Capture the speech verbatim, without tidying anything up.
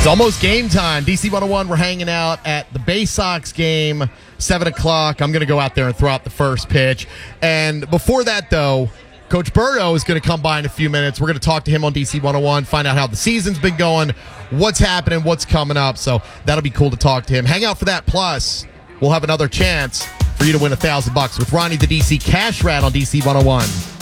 It's almost game time. D C one oh one, we're hanging out at the Bay Sox game, seven o'clock. I'm going to go out there and throw out the first pitch. And before that, though, Coach Berto is going to come by in a few minutes. We're going to talk to him on D C one oh one, find out how the season's been going, what's happening, what's coming up. So that'll be cool to talk to him. Hang out for that. Plus, we'll have another chance for you to win a thousand bucks with Ronnie the D C Cash Rat on D C one oh one.